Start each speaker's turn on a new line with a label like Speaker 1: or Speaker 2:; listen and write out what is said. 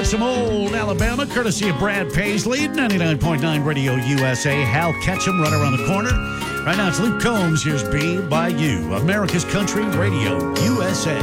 Speaker 1: some old Alabama, courtesy of Brad Paisley, 99.9 Radio USA. Hal Ketchum right around the corner. Right now it's Luke Combs. Here's Be By You, America's Country Radio USA.